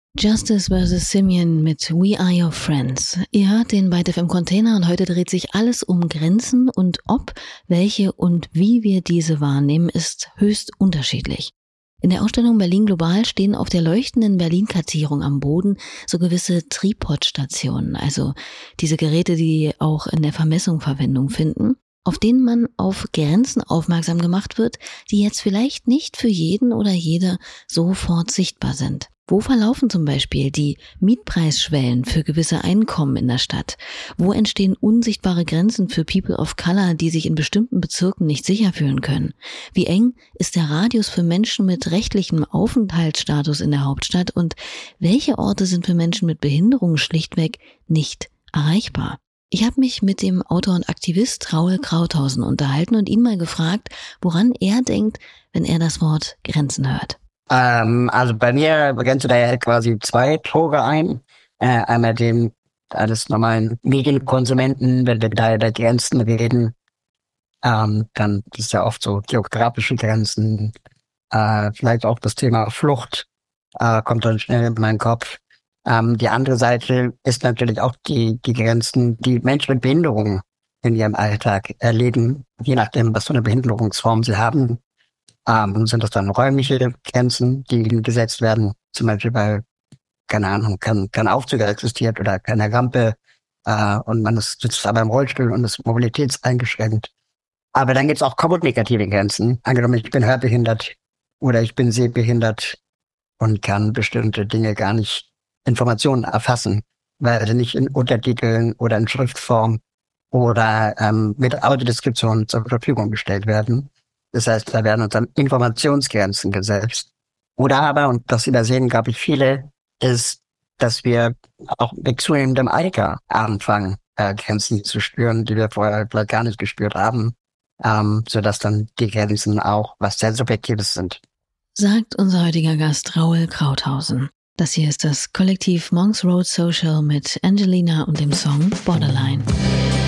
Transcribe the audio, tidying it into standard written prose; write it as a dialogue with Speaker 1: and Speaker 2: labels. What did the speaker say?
Speaker 1: Justice vs. Simeon mit We Are Your Friends. Ihr hört den Byte FM Container und heute dreht sich alles um Grenzen und ob, welche und wie wir diese wahrnehmen, ist höchst unterschiedlich. In der Ausstellung Berlin Global stehen auf der leuchtenden Berlin-Kartierung am Boden so gewisse Tripod-Stationen, also diese Geräte, die auch in der Vermessung Verwendung finden, auf denen man auf Grenzen aufmerksam gemacht wird, die jetzt vielleicht nicht für jeden oder jede sofort sichtbar sind. Wo verlaufen zum Beispiel die Mietpreisschwellen für gewisse Einkommen in der Stadt? Wo entstehen unsichtbare Grenzen für People of Color, die sich in bestimmten Bezirken nicht sicher fühlen können? Wie eng ist der Radius für Menschen mit rechtlichem Aufenthaltsstatus in der Hauptstadt? Und welche Orte sind für Menschen mit Behinderungen schlichtweg nicht erreichbar? Ich habe mich mit dem Autor und Aktivist Raoul Krauthausen unterhalten und ihn mal gefragt, woran er denkt, wenn er das Wort Grenzen hört.
Speaker 2: Also bei mir grenzt da quasi zwei Tore ein. Einmal dem alles normalen Medienkonsumenten, wenn wir da über Grenzen reden, dann ist ja oft so geografische Grenzen, vielleicht auch das Thema Flucht, kommt dann schnell in meinen Kopf. Die andere Seite ist natürlich auch die Grenzen, die Menschen mit Behinderungen in ihrem Alltag erleben, je nachdem, was für eine Behinderungsform sie haben. Sind das dann räumliche Grenzen, die gesetzt werden, zum Beispiel weil, keine Ahnung, kein Aufzug existiert oder keine Rampe und man sitzt aber im Rollstuhl und ist mobilitätseingeschränkt. Aber dann gibt es auch kommunikative Grenzen. Angenommen, ich bin hörbehindert oder ich bin sehbehindert und kann bestimmte Dinge gar nicht Informationen erfassen, weil sie nicht in Untertiteln oder in Schriftform oder mit Audiodeskription zur Verfügung gestellt werden. Das heißt, da werden uns dann Informationsgrenzen gesetzt. Oder aber, und das übersehen, glaube ich, viele, ist, dass wir auch mit zunehmendem Alter anfangen, Grenzen zu spüren, die wir vorher vielleicht gar nicht gespürt haben, sodass dann die Grenzen auch was sehr Subjektives sind.
Speaker 1: Sagt unser heutiger Gast Raoul Krauthausen. Das hier ist das Kollektiv Monks Road Social mit Angelina und dem Song Borderline.